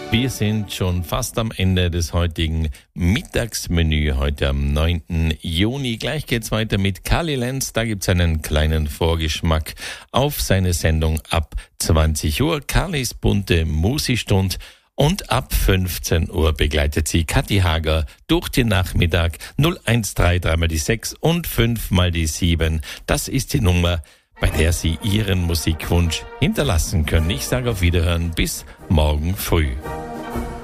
Wir sind schon fast am Ende des heutigen Mittagsmenü, heute am 9. Juni. Gleich geht's weiter mit Kali Lenz. Da gibt's einen kleinen Vorgeschmack auf seine Sendung ab 20 Uhr. Kalis bunte Musikstund. Und ab 15 Uhr begleitet sie Kathi Hager durch den Nachmittag 013 3 mal die 6 und 5 mal die 7. Das ist die Nummer, bei der Sie Ihren Musikwunsch hinterlassen können. Ich sage auf Wiederhören bis morgen früh.